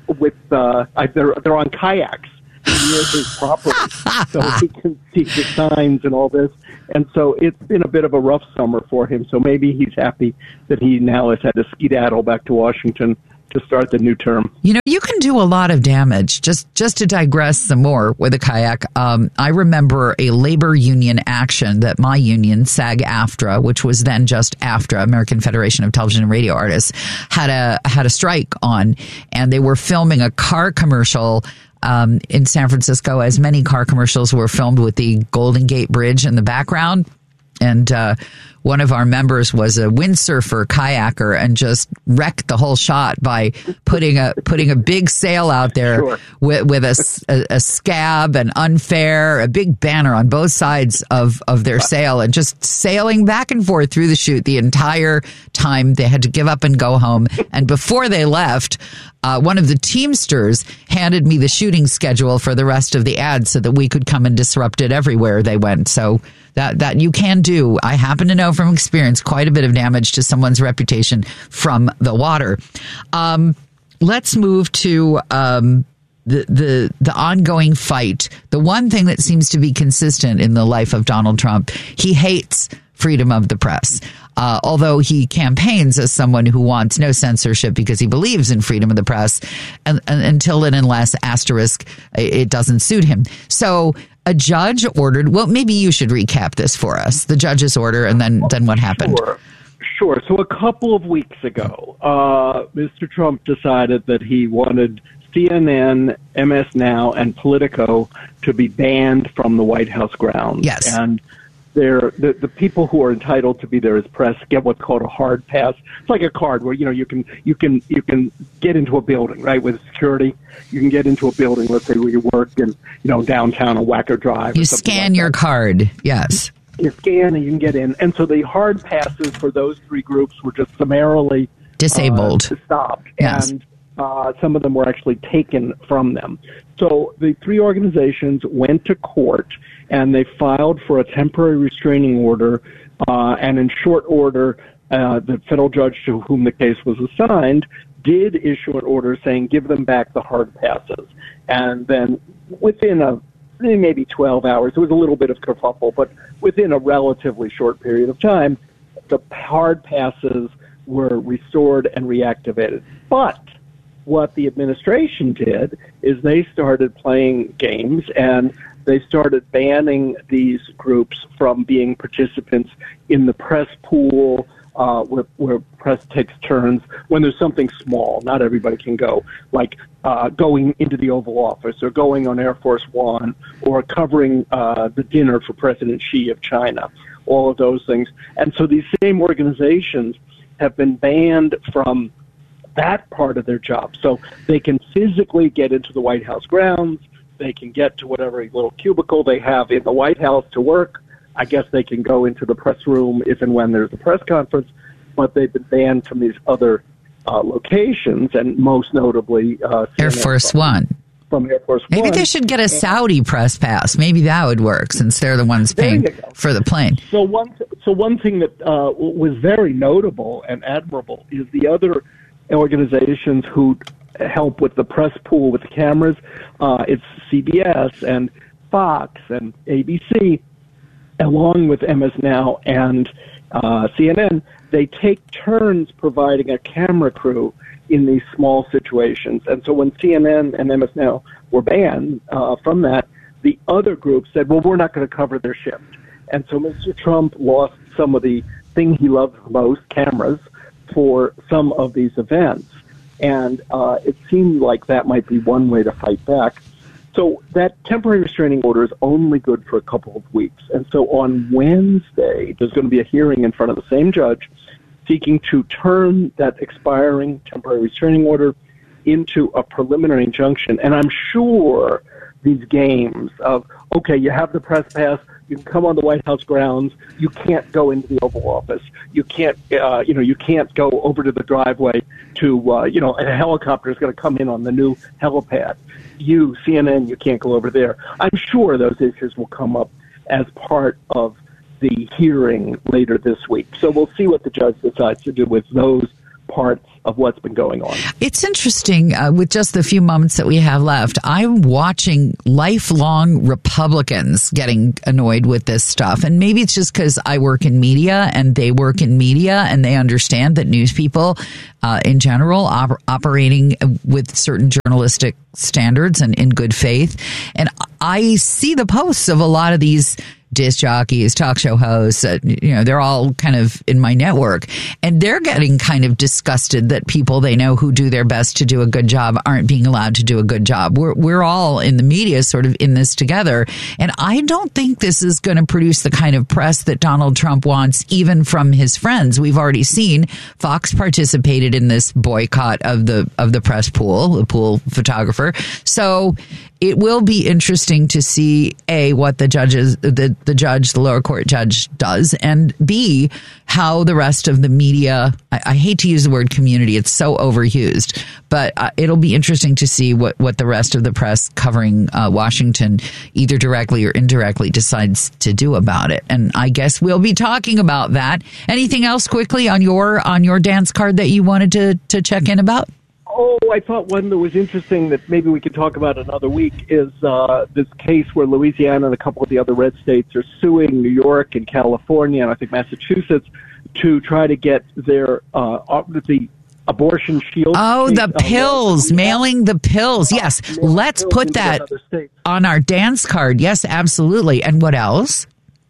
with uh, they're they're on kayaks near his property, so he can see the signs and all this. And so it's been a bit of a rough summer for him. So maybe he's happy that he now has had to skedaddle back to Washington to start the new term.
You know, you can do a lot of damage. Just just to digress some more with a kayak, um, I remember a labor union action that my union, SAG-AFTRA, which was then just AFTRA, American Federation of Television and Radio Artists, had a had a strike on, and they were filming a car commercial um, in San Francisco, as many car commercials were filmed with the Golden Gate Bridge in the background. And uh, one of our members was a windsurfer kayaker and just wrecked the whole shot by putting a putting a big sail out there sure. with, with a, a, a scab and unfair, a big banner on both sides of, of their sail, and just sailing back and forth through the shoot the entire time. They had to give up and go home. And before they left, uh, one of the Teamsters handed me the shooting schedule for the rest of the ad so that we could come and disrupt it everywhere they went. So that that you can do. I happen to know from experience quite a bit of damage to someone's reputation from the water. Um, let's move to um, the the the ongoing fight. The one thing that seems to be consistent in the life of Donald Trump, he hates freedom of the press. Uh, although he campaigns as someone who wants no censorship because he believes in freedom of the press, and, and until and unless asterisk it doesn't suit him. So a judge ordered, well, maybe you should recap this for us, the judge's order, and then, then what happened.
Sure. Sure. So a couple of weeks ago, uh, Mister Trump decided that he wanted C N N, M S Now, and Politico to be banned from the White House grounds.
Yes.
And they're, the, the people who are entitled to be there as press get what's called a hard pass. It's like a card where, you know, you can you can you can get into a building, right, with security. You can get into a building, let's say where you work in, you know, downtown on Wacker Drive.
You scan like your that. card, yes.
You scan and you can get in. And so the hard passes for those three groups were just summarily
disabled,
uh, stopped.
Yes.
And uh, some of them were actually taken from them. So the three organizations went to court and they filed for a temporary restraining order. Uh, and in short order, uh, the federal judge to whom the case was assigned did issue an order saying give them back the hard passes. And then within a maybe twelve hours, it was a little bit of kerfuffle, but within a relatively short period of time, the hard passes were restored and reactivated. But what the administration did is they started playing games and they started banning these groups from being participants in the press pool, uh, where, where press takes turns when there's something small. Not everybody can go, like uh, going into the Oval Office or going on Air Force One or covering uh, the dinner for President Xi of China, all of those things. And so these same organizations have been banned from that part of their job. So they can physically get into the White House grounds. They can get to whatever little cubicle they have in the White House to work. I guess they can go into the press room if and when there's a press conference, but they've been banned from these other uh, locations, and most notably uh,
Air Force One.
From Air Force
Maybe
One.
Maybe they should get a Saudi press pass. Maybe that would work since they're the ones paying for the plane.
So one, so one thing that uh, was very notable and admirable is the other organizations who help with the press pool with the cameras. Uh, it's C B S and Fox and A B C, along with M S Now and uh, C N N. They take turns providing a camera crew in these small situations. And so when C N N and M S Now were banned uh, from that, the other groups said, well, we're not going to cover their shift. And so Mister Trump lost some of the thing he loved most, cameras, for some of these events. And uh, it seemed like that might be one way to fight back. So that temporary restraining order is only good for a couple of weeks. And so on Wednesday, there's going to be a hearing in front of the same judge seeking to turn that expiring temporary restraining order into a preliminary injunction. And I'm sure these games of, okay, you have the press pass, you can come on the White House grounds, you can't go into the Oval Office, you can't, uh, you know, you can't go over to the driveway to, uh, you know, a helicopter is going to come in on the new helipad. You, C N N, you can't go over there. I'm sure those issues will come up as part of the hearing later this week. So we'll see what the judge decides to do with those parts of what's been going on.
It's interesting, uh, with just the few moments that we have left, I'm watching lifelong Republicans getting annoyed with this stuff. And maybe it's just because I work in media and they work in media and they understand that news people uh, in general op- operating with certain journalistic standards and in good faith. And I see the posts of a lot of these disc jockeys, talk show hosts, uh, you know, they're all kind of in my network, and they're getting kind of disgusted that people they know who do their best to do a good job aren't being allowed to do a good job. We're we're all in the media sort of in this together, and I don't think this is going to produce the kind of press that Donald Trump wants, even from his friends. We've already seen Fox participated in this boycott of the of the press pool, the pool photographer. So it will be interesting to see A, what the judges, the, the judge, the lower court judge does, and B, how the rest of the media, I, I hate to use the word community, it's so overused, but uh, it'll be interesting to see what, what the rest of the press covering uh, Washington, either directly or indirectly, decides to do about it. And I guess we'll be talking about that. Anything else quickly on your on your dance card that you wanted to, to check in about?
Oh, I thought one that was interesting that maybe we could talk about another week is uh, this case where Louisiana and a couple of the other red states are suing New York and California and I think Massachusetts to try to get their uh, the abortion shield.
Oh, the
uh,
pills, mailing the pills. Yes,
uh,
let's put that on our dance card. Yes, absolutely. And what else?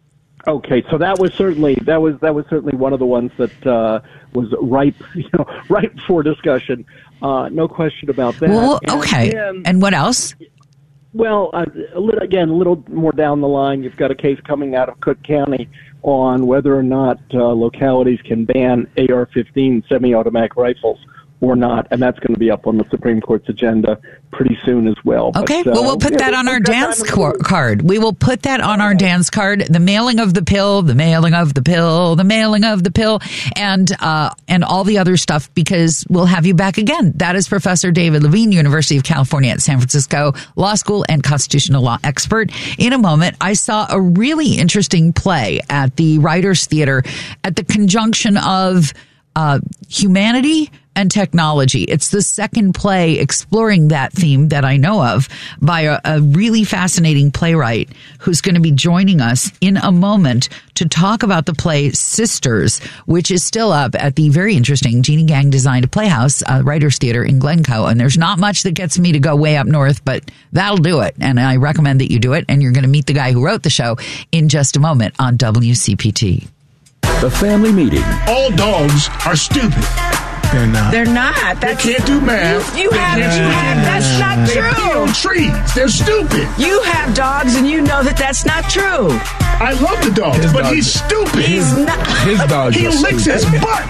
Okay, so that was certainly that was that was certainly one of the ones that uh, was ripe, you know, ripe for discussion. Uh, no question about that.
Well,
and
okay.
Then,
and what else?
Well, uh, a little, again, a little more down the line, you've got a case coming out of Cook County on whether or not uh, localities can ban A R fifteen semi-automatic rifles or not, and that's going to be up on the Supreme Court's agenda pretty soon as well.
Okay,
but, uh,
well, we'll put
yeah,
that on
we'll
our dance
cor-
card. We will put that on our dance card. The mailing of the pill, the mailing of the pill, the mailing of the pill, and uh, and all the other stuff, because we'll have you back again. That is Professor David Levine, University of California at San Francisco Law School and constitutional law expert. In a moment, I saw a really interesting play at the Writers Theater at the conjunction of uh, humanity and technology. It's the second play exploring that theme that I know of by a, a really fascinating playwright who's going to be joining us in a moment to talk about the play Sisters, which is still up at the very interesting Jeannie Gang designed Playhouse, uh, Writers Theater in Glencoe. And there's not much that gets me to go way up north, but that'll do it. And I recommend that you do it. And you're going to meet the guy who wrote the show in just a moment on W C P T.
The family meeting.
All dogs are stupid. They're not.
They're not. That's,
they can't do math.
You, you have, you have. That's not
they
true.
They on trees. They're stupid.
You have dogs, and you know that that's not true.
I love the dogs, his but dog, he's stupid.
He's not.
His dog. He licks stupid. His butt.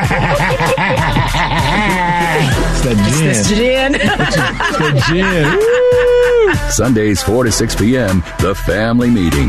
It's the gin.
It's the gin.
It's the gin. Woo!
Sundays four to six p.m. The family meeting.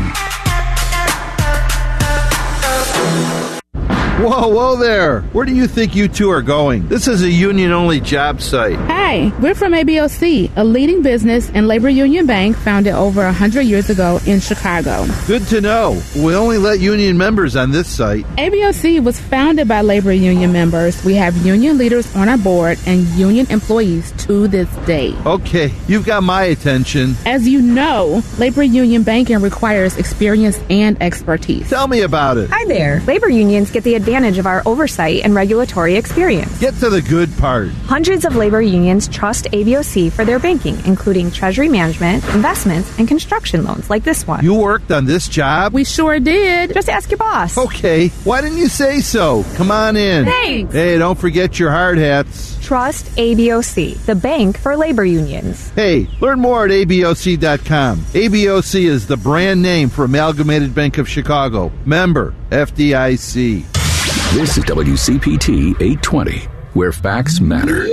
Whoa, whoa there. Where do you think you two are going? This is a union-only job site.
Hi, we're from A B O C, a leading business and labor union bank founded over one hundred years ago in Chicago.
Good to know. We only let union members on this site.
A B O C was founded by labor union members. We have union leaders on our board and union employees to this day.
Okay, you've got my attention.
As you know, labor union banking requires experience and expertise.
Tell me about it.
Hi there. Labor unions get the advantage of our oversight and regulatory experience.
Get to the good part.
Hundreds of labor unions trust A B O C for their banking, including treasury management, investments, and construction loans like this one.
You worked on this job?
We sure did.
Just ask your boss.
Okay. Why didn't you say so? Come on in.
Thanks.
Hey, don't forget your hard hats.
Trust A B O C, the bank for labor unions.
Hey, learn more at A B O C dot com. A B O C is the brand name for Amalgamated Bank of Chicago. Member, F D I C.
This is W C P T eight twenty, where facts matter.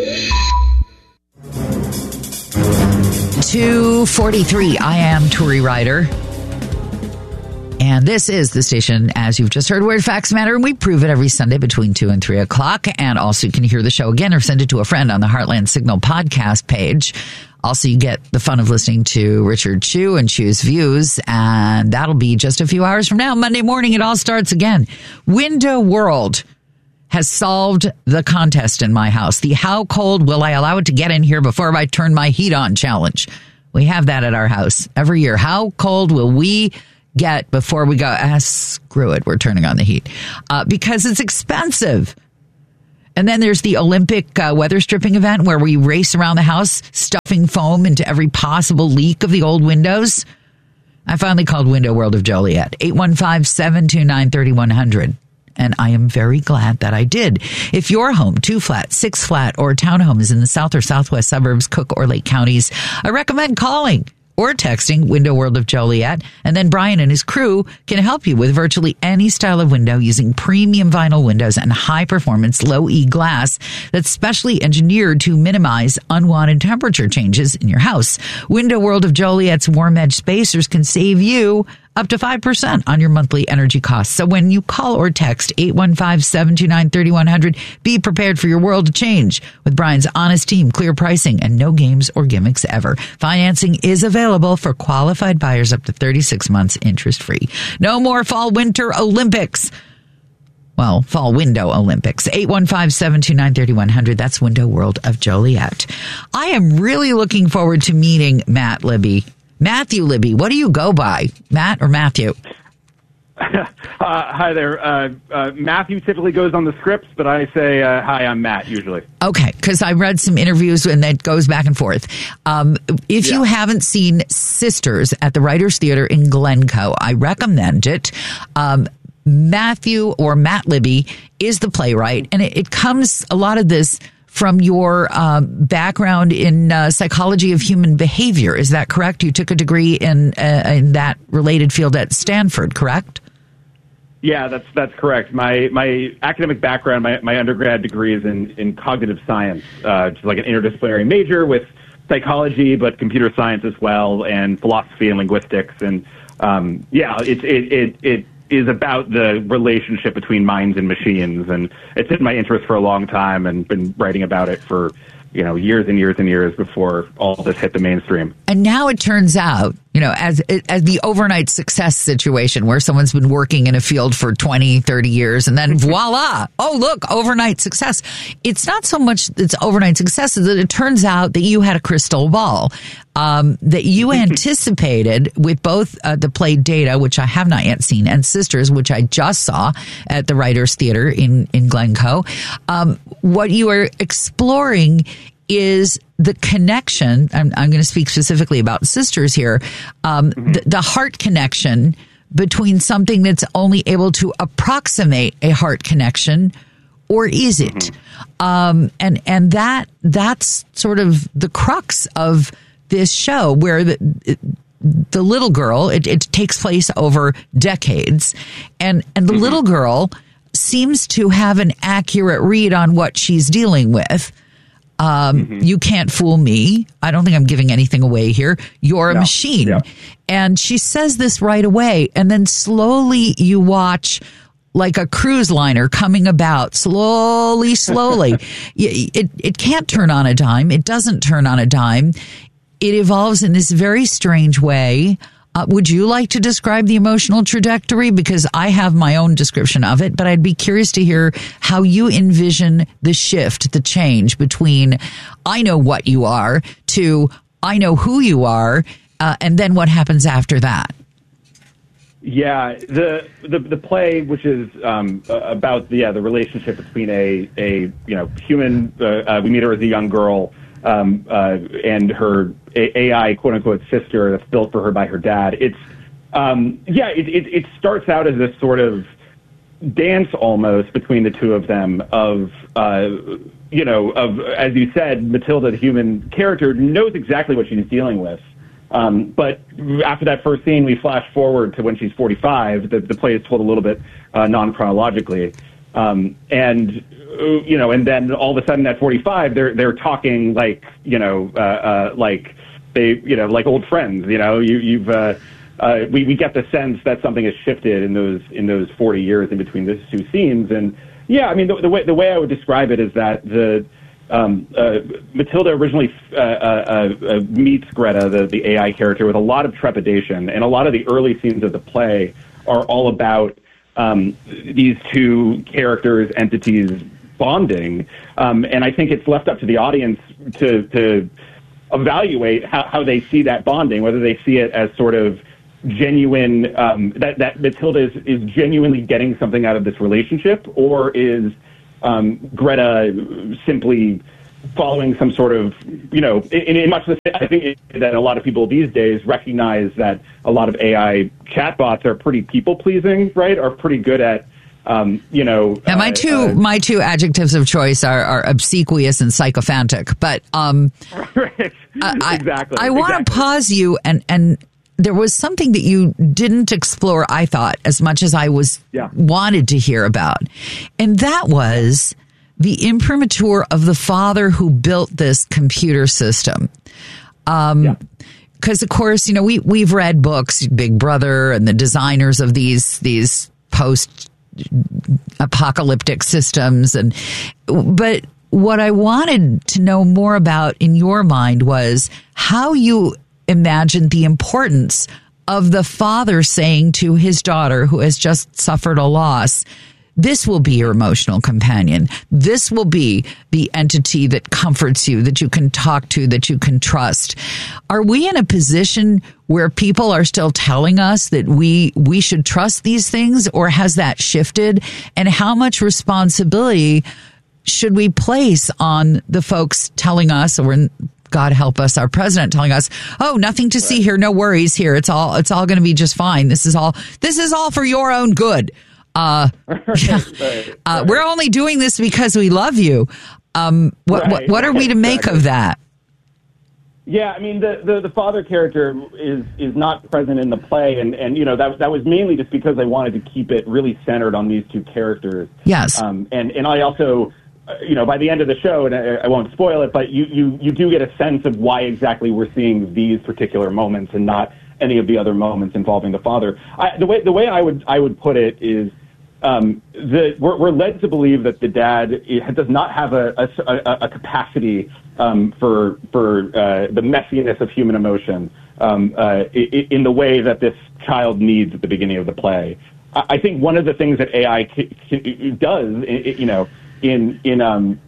two forty-three, I am Turi Ryder. And this is the station, as you've just heard, where facts matter, and we prove it every Sunday between two and three o'clock. And also you can hear the show again or send it to a friend on the Heartland Signal podcast page. Also, you get the fun of listening to Richard Chu and Chu's Views, and that'll be just a few hours from now. Monday morning, it all starts again. Window World has solved the contest in my house. The how cold will I allow it to get in here before I turn my heat on challenge. We have that at our house every year. How cold will we get before we go, ah, screw it, we're turning on the heat? Uh, because it's expensive. And then there's the Olympic uh, weather stripping event where we race around the house, stuffing foam into every possible leak of the old windows. I finally called Window World of Joliet, eight one five, seven two nine, three one zero zero. And I am very glad that I did. If your home, two flat, six flat, or townhome is in the south or southwest suburbs, Cook or Lake counties, I recommend calling or texting Window World of Joliet. And then Brian and his crew can help you with virtually any style of window using premium vinyl windows and high performance low E glass that's specially engineered to minimize unwanted temperature changes in your house. Window World of Joliet's warm edge spacers can save you up to five percent on your monthly energy costs. So when you call or text eight one five, seven two nine, three one zero zero, be prepared for your world to change with Brian's honest team, clear pricing, and no games or gimmicks ever. Financing is available for qualified buyers up to thirty-six months interest-free. No more fall winter Olympics. Well, fall window Olympics. eight one five, seven two nine, three one zero zero. That's Window World of Joliet. I am really looking forward to meeting Matt Libby. Matthew Libby, what do you go by? Matt or Matthew?
uh, hi there. Uh, uh, Matthew typically goes on the scripts, but I say, uh, hi, I'm Matt, usually.
Okay, because I read some interviews and that goes back and forth. Um, if yeah. you haven't seen Sisters at the Writers Theater in Glencoe, I recommend it. Um, Matthew or Matt Libby is the playwright, and it, it comes, a lot of this from your um, background in uh, psychology of human behavior. Is that correct? You took a degree in uh, in that related field at Stanford, correct?
Yeah, that's that's correct. My my academic background, my, my undergrad degree is in, in cognitive science, uh, which is like an interdisciplinary major with psychology, but computer science as well, and philosophy and linguistics. And um, yeah, it it it it is about the relationship between minds and machines, and it's been my interest for a long time, and been writing about it for, you know, years and years and years before all this hit the mainstream.
And now it turns out, you know, as as the overnight success situation where someone's been working in a field for twenty, thirty years and then voila, oh, look, overnight success. It's not so much it's overnight success as that it turns out that you had a crystal ball, um, that you anticipated with both uh, the play Data, which I have not yet seen, and Sisters, which I just saw at the Writers Theater in, in Glencoe. Um, what you are exploring is the connection. I'm, I'm going to speak specifically about Sisters here. Um, mm-hmm. the, the heart connection between something that's only able to approximate a heart connection, or is it? Mm-hmm. Um, and and that that's sort of the crux of this show, where the the little girl, it, it takes place over decades, and and the mm-hmm. little girl seems to have an accurate read on what she's dealing with. Um, mm-hmm. You can't fool me. I don't think I'm giving anything away here. You're a no. machine. Yeah. And she says this right away. And then slowly you watch like a cruise liner coming about, slowly, slowly. it, it can't turn on a dime. It doesn't turn on a dime. It evolves in this very strange way. Uh, would you like to describe the emotional trajectory? Because I have my own description of it, but I'd be curious to hear how you envision the shift, the change between I know what you are to I know who you are, uh, and then what happens after that.
Yeah, the the, the play, which is um, about the, yeah, the relationship between a, a you know human, uh, uh, we meet her as a young girl, um, uh, and her A I quote unquote sister that's built for her by her dad. It's um, yeah, it, it it starts out as this sort of dance almost between the two of them of uh, you know of, as you said, Matilda, the human character, knows exactly what she's dealing with. Um, but after that first scene, we flash forward to when she's forty-five. The, the play is told a little bit uh, non-chronologically, um, and you know, and then all of a sudden at forty-five, they're they're talking like you know, uh, uh, like they you know, like old friends. You know, you, you've uh, uh, we we get the sense that something has shifted in those in those forty years in between those two scenes. And yeah, I mean, the, the way the way I would describe it is that the Um, uh, Matilda originally uh, uh, uh, meets Greta, the, the A I character, with a lot of trepidation, and a lot of the early scenes of the play are all about um, these two characters, entities bonding. Um, and I think it's left up to the audience to, to evaluate how, how they see that bonding, whether they see it as sort of genuine, um, that, that Matilda is, is genuinely getting something out of this relationship, or is um, Greta simply following some sort of, you know, in, in much the same, I think that a lot of people these days recognize that a lot of A I chatbots are pretty people-pleasing, right, are pretty good at, um, you know...
Now, my two uh, my two adjectives of choice are, are obsequious and sycophantic, but... Um,
right,
I,
exactly.
I, I want to
exactly.
pause you, and, and there was something that you didn't explore, I thought, as much as I was
yeah.
wanted to hear about, and that was... the imprimatur of the father who built this computer system. Um,
yeah.
Cause of course, you know, we, we've read books, Big Brother and the designers of these, these post apocalyptic systems. And, but what I wanted to know more about in your mind was how you imagined the importance of the father saying to his daughter who has just suffered a loss, this will be your emotional companion. This will be the entity that comforts you, that you can talk to, that you can trust. Are we in a position where people are still telling us that we we should trust these things, or has that shifted? And how much responsibility should we place on the folks telling us, or God help us, our president telling us, oh, nothing to right. see here, no worries here. It's all it's all going to be just fine. This is all this is all for your own good. Uh,
right,
uh, we're only doing this because we love you. Um, what,
right,
what, what are we to make
exactly.
of that?
Yeah, I mean, the, the, the father character is, is not present in the play, and, and you know that that was mainly just because I wanted to keep it really centered on these two characters.
Yes.
Um, and, and I also, uh, you know, by the end of the show, and I, I won't spoil it, but you, you, you do get a sense of why exactly we're seeing these particular moments and not any of the other moments involving the father. I, the way the way I would I would put it is, um, the, we're, we're led to believe that the dad does not have a, a, a capacity um, for for uh, the messiness of human emotion um, uh, in the way that this child needs at the beginning of the play. I think one of the things that A I c- c- does, you know, in in um,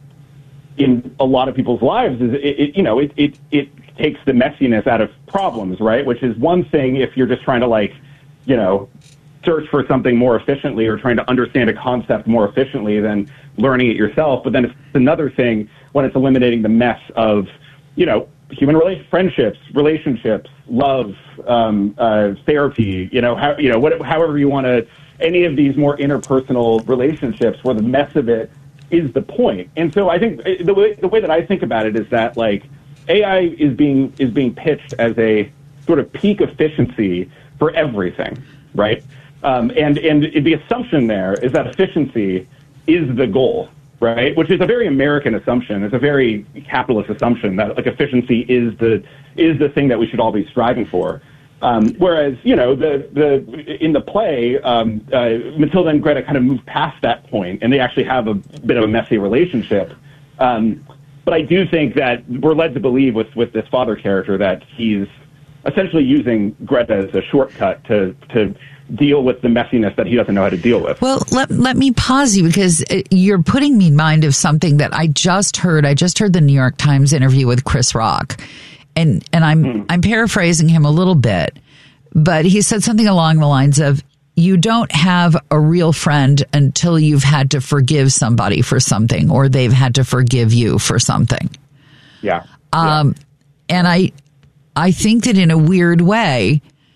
in a lot of people's lives is, it, it, you know, it, it it takes the messiness out of problems, right? Which is one thing if you're just trying to, like, you know, search for something more efficiently or trying to understand a concept more efficiently than learning it yourself. But then it's another thing when it's eliminating the mess of, you know, human rela- friendships, relationships, love, um, uh, therapy, you know, how, you know, what, however you want to, any of these more interpersonal relationships where the mess of it is the point. And so I think the way, the way that I think about it is that, like, A I is being, is being pitched as a sort of peak efficiency for everything, right? Um, and, and the assumption there is that efficiency is the goal, right? Which is a very American assumption. It's a very capitalist assumption that, like, efficiency is the is the thing that we should all be striving for. Um, whereas, you know, the the in the play, um, uh, Matilda and Greta kind of move past that point, and they actually have a bit of a messy relationship. Um, but I do think that we're led to believe with with this father character that he's essentially using Greta as a shortcut to to. deal with the messiness that he doesn't know how to deal with.
Well, let let me pause you because you're putting me in mind of something that I just heard. I just heard the New York Times interview with Chris Rock, and and I'm mm. I'm paraphrasing him a little bit, but he said something along the lines of, "You don't have a real friend until you've had to forgive somebody for something, or they've had to forgive you for something."
Yeah.
Um,
yeah.
and I I think that in a weird way,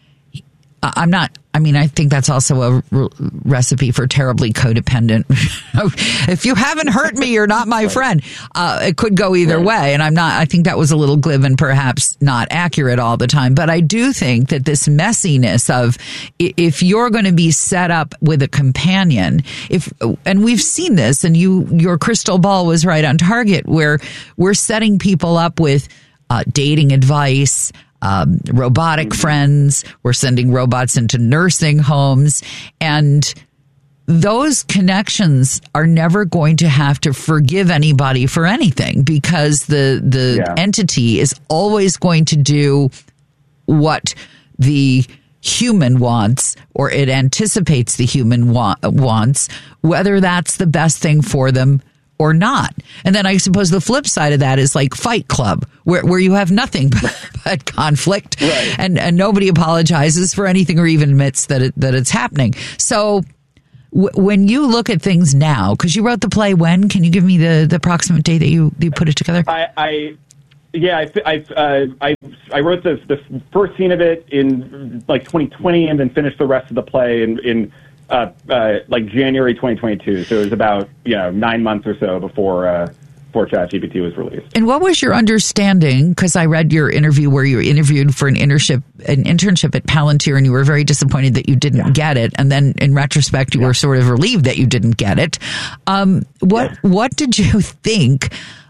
I'm not. I mean, I think that's also a re- recipe for terribly codependent. If you haven't hurt me, you're not my friend. Uh, it could go either way. And I'm not, I think that was a little glib and perhaps not accurate all the time. But I do think that this messiness of, if you're going to be set up with a companion, if, and we've seen this, and you, your crystal ball was right on target, where we're setting people up with uh, dating advice, Um, robotic mm-hmm. friends. We're sending robots into nursing homes, and those connections are never going to have to forgive anybody for anything, because the the yeah. entity is always going to do what the human wants, or it anticipates the human wa- wants, whether that's the best thing for them or not. And then I suppose the flip side of that is like Fight Club, where, where you have nothing but, but conflict, right. and, and nobody apologizes for anything or even admits that it, that it's happening. So w- when you look at things now, because you wrote the play when? Can you give me the, the approximate date that you, you put it together?
I, I yeah, I I, uh, I I wrote the the first scene of it in like twenty twenty, and then finished the rest of the play in in uh, uh, like January twenty twenty-two. So it was about you know nine months or so before uh, before ChatGPT was released.
And what was your understanding? Because I read your interview where you were interviewed for an internship an internship at Palantir, and you were very disappointed that you didn't yeah. get it. And then in retrospect, you yeah. were sort of relieved that you didn't get it. Um, what yeah. what did you think